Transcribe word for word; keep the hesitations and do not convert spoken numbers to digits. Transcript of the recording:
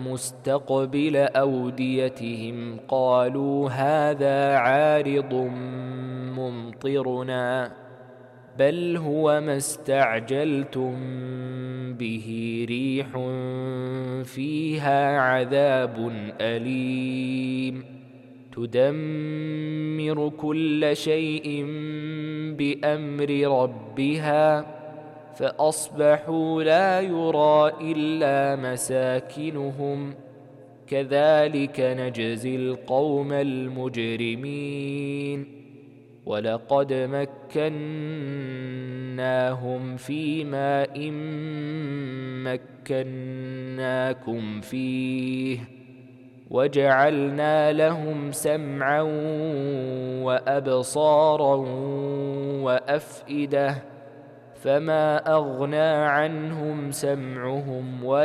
مستقبل أوديتهم قالوا هذا عارض ممطرنا بل هو ما استعجلتم به ريح فيها عذاب أليم تدمر كل شيء بأمر ربها فأصبحوا لا يرى إلا مساكنهم كذلك نجزي القوم المجرمين ولقد مكناهم في ماء مكناكم فيه وجعلنا لهم سمعا وأبصارا وأفئدة فما أغنى عنهم سمعهم ولا